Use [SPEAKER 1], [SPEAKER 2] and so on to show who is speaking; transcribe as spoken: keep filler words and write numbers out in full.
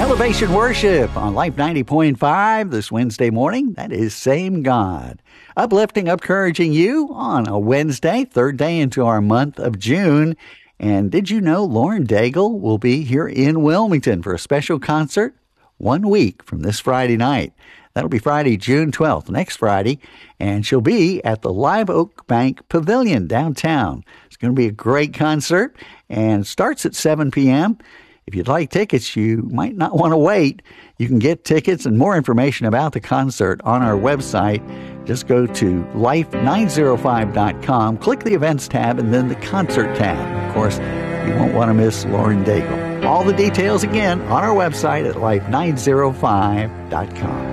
[SPEAKER 1] Elevation Worship on Life ninety point five this Wednesday morning. That is Same God. Uplifting, encouraging you on a Wednesday, third day into our month of June. And did you know Lauren Daigle will be here in Wilmington for a special concert one week from this Friday night? That'll be Friday, June twelfth, next Friday, and she'll be at the Live Oak Bank Pavilion downtown. It's going to be a great concert, and starts at seven p.m. If you'd like tickets, you might not want to wait. You can get tickets and more information about the concert on our website. Just go to life nine oh five dot com, click the events tab, and then the concert tab. Of course, you won't want to miss Lauren Daigle. All the details again on our website at life nine oh five dot com.